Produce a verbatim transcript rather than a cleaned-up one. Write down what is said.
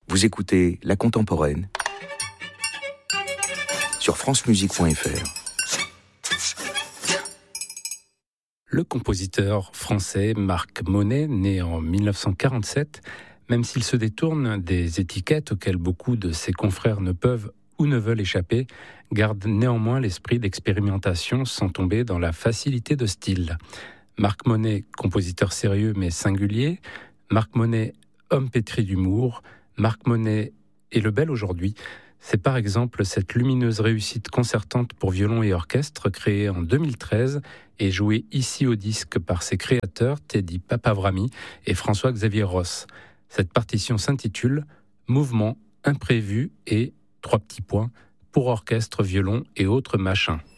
Vous écoutez La Contemporaine sur francemusique point f r. Le compositeur français Marc Monet, né en dix-neuf cent quarante-sept, même s'il se détourne des étiquettes auxquelles beaucoup de ses confrères ne peuvent ou ne veulent échapper, garde néanmoins l'esprit d'expérimentation sans tomber dans la facilité de style. Marc Monet, compositeur sérieux mais singulier, Marc Monet, homme pétri d'humour, Marc Monet et le bel aujourd'hui, c'est par exemple cette lumineuse réussite concertante pour violon et orchestre créée en deux mille treize et jouée ici au disque par ses créateurs Teddy Papavrami et François-Xavier Ross. Cette partition s'intitule « Mouvement imprévu » et trois petits points pour orchestre, violon et autres machins.